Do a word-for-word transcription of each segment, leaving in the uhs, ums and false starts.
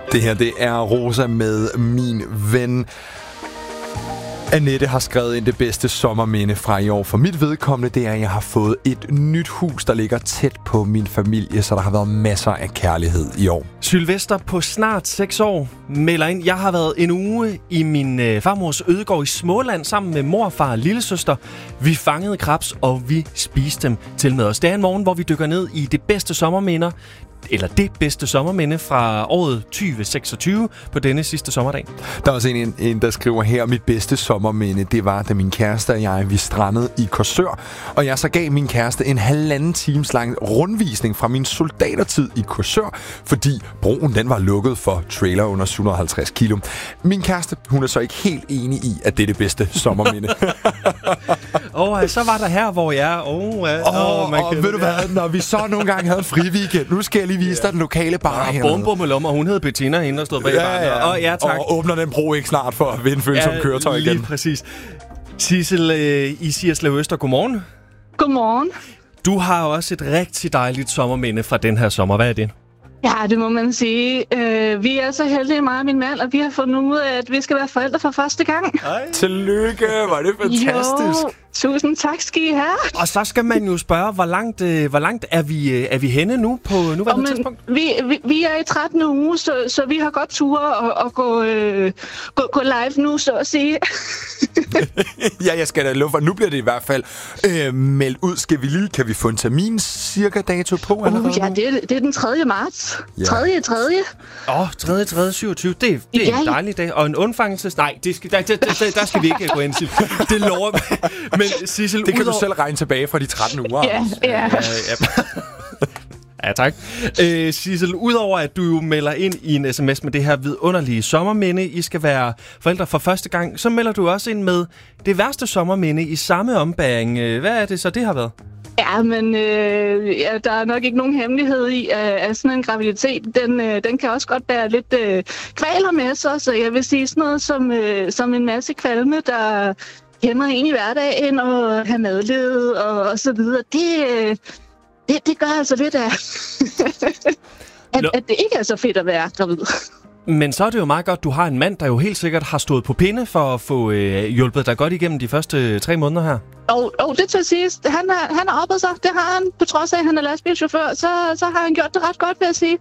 Det her, det er Rosa med Min Ven. Annette har skrevet ind det bedste sommerminde fra i år. For mit vedkommende, det er, at jeg har fået et nyt hus, der ligger tæt på min familie, så der har været masser af kærlighed i år. Sylvester på snart seks år melder ind. Jeg har været en uge i min øh, farmors ødegård i Småland sammen med mor, far og lillesøster. Vi fangede krebs, og vi spiste dem til med os. Det er en morgen, hvor vi dykker ned i det bedste sommerminder, eller det bedste sommerminde fra året tyve seksogtyve på denne sidste sommerdag. Der er også en, en, der skriver her, mit bedste sommerminde, det var, da min kæreste og jeg, vi strandede i Korsør, og jeg så gav min kæreste en halvanden times lang rundvisning fra min soldatertid i Korsør, fordi broen, den var lukket for trailer under syv hundrede og halvtreds kilo. Min kæreste, hun er så ikke helt enig i, at det er det bedste sommerminde. Og oh, så var der her, hvor jeg... Åh, oh, oh, oh, og ved du hvad, når vi så nogle gange havde en fri weekend, nu skal jeg lige vise dig yeah. den lokale bar her. Bum, bum, og hun hed Bettina, hende der stod bag ja, baren. Ja. Og, ja, tak. Og åbner den bro ikke snart for at vinde følsom ja, køretøj igen. Lige præcis. Sissel øh, i Sierslev Øster, godmorgen. Godmorgen. Du har også et rigtig dejligt sommerminde fra den her sommer. Hvad er det? Ja, det må man sige. Øh, vi er så heldige, mig og min mand, og vi har fundet ud af, at vi skal være forældre for første gang. Ej. Tillykke, var det fantastisk. Jo, tusind tak skal I have. Og så skal man jo spørge, hvor langt, øh, hvor langt er, vi, øh, er vi henne nu på nuværende oh, tidspunkt? Vi, vi, vi er i trettende uge, så, så vi har godt ture og, og gå, øh, gå, gå live nu, så at sige. Ja, jeg skal da love for. Nu bliver det i hvert fald øh, meldt ud. Skal vi lige, kan vi få en termin cirka dato på? Uh, ja, det er, det er den tredje marts. Ja. tredje tredje Åh, oh, tredje tredje syvogtyve. Det, det er ja, en dejlig dag. Og en undfangelses... Nej, det skal, der, der, der, der skal vi ikke gå ind til. Det lover men Sissel, det kan udover... du selv regne tilbage fra de tretten uger. Ja, ja. ja, ja. Ja, tak. Øh, Sissel, udover at du jo melder ind i en sms med det her vidunderlige sommerminde, I skal være forældre for første gang, så melder du også ind med det værste sommerminde i samme ombæring. Hvad er det så, det har været? Ja, men øh, ja, der er nok ikke nogen hemmelighed i, at, at sådan en graviditet, den, øh, den kan også godt bære lidt øh, kvaler med sig, så jeg vil sige sådan noget som, øh, som en masse kvalme, der hæmmer en i hverdagen og have madled og, og så videre. Det, øh, det, det gør altså lidt af, at, at det ikke er så fedt at være gravid. Men så er det jo meget godt, du har en mand, der jo helt sikkert har stået på pinde for at få øh, hjulpet dig godt igennem de første tre måneder her. Og, og det til at sige, han er, han er oppe sig. Det har han, på trods af, at han er lastbilchauffør, så, så har han gjort det ret godt, vil jeg sige.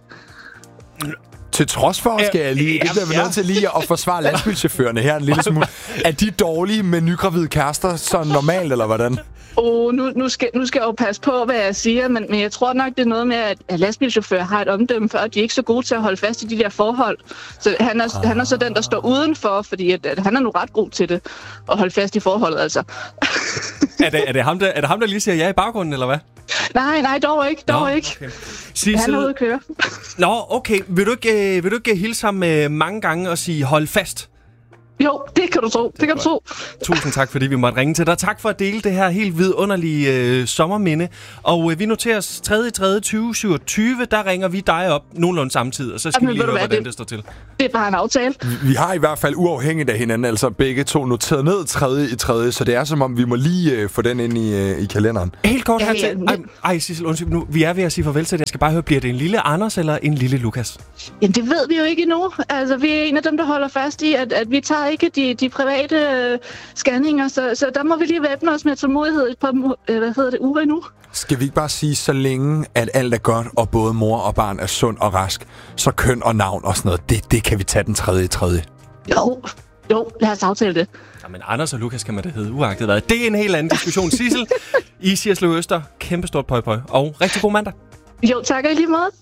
Til trods for, skal jeg lige, det bliver vi nødt til lige at forsvare lastbilchaufførerne her en lille smule. Er de dårlige med nygravide kærester så normalt, eller hvordan? Oh, nu, nu, skal, nu skal jeg jo passe på, hvad jeg siger, men, men jeg tror nok, det er noget med, at, at lastbilchauffører har et omdømme for, at de er ikke så gode til at holde fast i de der forhold. Så han er, ah. han er så den, der står udenfor, fordi at, at han er nu ret god til det, at holde fast i forholdet, altså. er, det, er, det ham, der, er det ham, der lige siger ja i baggrunden, eller hvad? Nej, nej, dog ikke, dog Nå, ikke. Okay. Sissel... Han er ude at køre. Nå, okay. Vil du ikke, vil du ikke hilse ham mange gange og sige, hold fast? Jo, det kan du tro. Det, det kan du tro. Tusind tak, fordi vi måtte ringe til dig. Tak for at dele det her helt vidunderlige øh, sommerminde. Og øh, vi noterer os tredje tredje tyve syvogtyve. Der ringer vi dig op nogenlunde samtidig, og så skal Jamen, vi lige høre, hvordan det, det står til. Det er bare en aftale. Vi har i hvert fald uafhængigt af hinanden, altså begge to noteret ned tredje i tredje, så det er som om, vi må lige øh, få den ind i, øh, i kalenderen. Helt kort ja, her til. Ja, ej, ej, Sissel, undskyld nu. Vi er ved at sige farvel til det. Jeg skal bare høre, bliver det en lille Anders eller en lille Lukas? Jamen, det ved vi jo ikke endnu. Altså, vi er en af dem, der holder fast i, at, at vi tager ikke de, de private øh, scanninger, så, så der må vi lige væbne os med tålmodighed et par øh, hvad hedder det, uger endnu. Skal vi ikke bare sige, så længe at alt er godt, og både mor og barn er sund og rask, så køn og navn og sådan noget, det, det kan vi tage den tredje i tredje. Jo, jo, lad os aftale det. Jamen, Anders og Lukas kan man da hedde, uagtet hvad. Det er en helt anden diskussion. Sissel, i Sierslev Øster, kæmpestort pøj pøj, og rigtig god mandag. Jo, tak og i lige måde.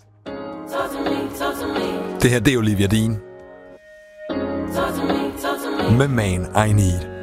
Det her, det er Olivia Dean. Med Man I Need.